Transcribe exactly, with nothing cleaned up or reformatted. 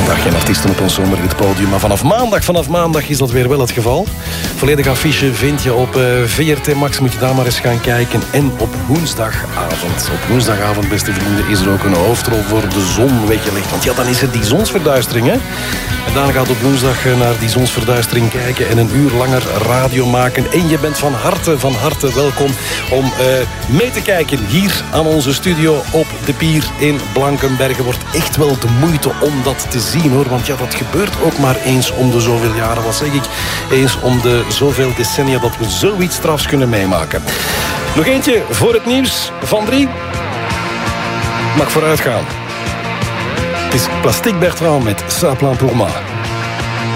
Vandaag geen artiesten op ons zomerhitpodium, maar vanaf maandag, vanaf maandag is dat weer wel het geval. Volledig affiche vind je op uh, V R T Max, moet je daar maar eens gaan kijken. En op woensdagavond, op woensdagavond, beste vrienden, is er ook een hoofdrol voor de zon weggelegd. Want ja, dan is er die zonsverduistering, hè. En Daan gaat op woensdag naar die zonsverduistering kijken en een uur langer radio maken. En je bent van harte, van harte welkom om uh, mee te kijken hier aan onze studio op de Pier in Blankenberge. Wordt echt wel de moeite om dat te zien, hoor. Want ja, dat gebeurt ook maar eens om de zoveel jaren. Wat zeg ik? Eens om de zoveel decennia dat we zoiets strafs kunnen meemaken. Nog eentje voor het nieuws van drie. Mag vooruit gaan. Het is Plastic Bertrand met Saplan pour moi.